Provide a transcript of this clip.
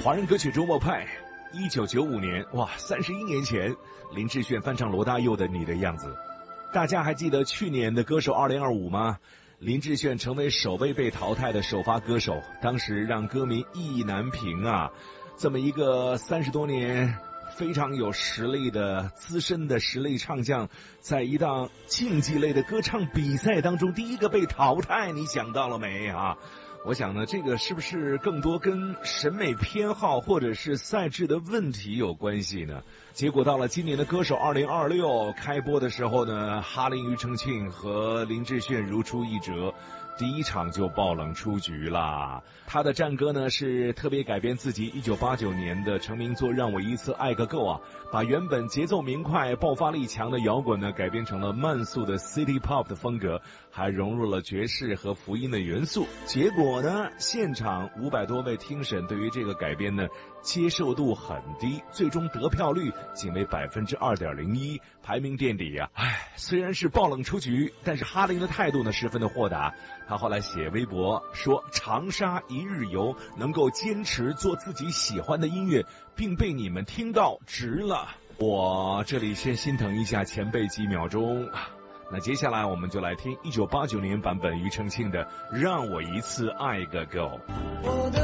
华人歌曲周末派，1995年，哇，31年前，林志炫翻唱罗大佑的《你的样子》。大家还记得去年的歌手2025吗？林志炫成为首位被淘汰的首发歌手，当时让歌迷意难平啊。这么一个30多年非常有实力的资深的实力唱将，在一档竞技类的歌唱比赛当中第一个被淘汰，你想到了没啊？我想呢，这个是不是更多跟审美偏好或者是赛制的问题有关系呢？结果到了今年的歌手2026开播的时候呢，哈林、庾澄庆和林志炫如出一辙，第一场就爆冷出局啦。他的战歌呢是特别改编自己1989年的成名作《让我一次爱个够》啊，把原本节奏明快、爆发力强的摇滚呢改编成了慢速的 City Pop 的风格，还融入了爵士和福音的元素。结果呢，现场500多位听审对于这个改编呢接受度很低，最终得票率仅为 2.01%， 排名垫底啊。虽然是爆冷出局，但是哈林的态度呢十分的豁达。他后来写微博说，长沙一日游，能够坚持做自己喜欢的音乐，并被你们听到，值了。我这里先心疼一下前辈几秒钟。那接下来我们就来听1989年版本庾澄庆的《让我一次爱个够》。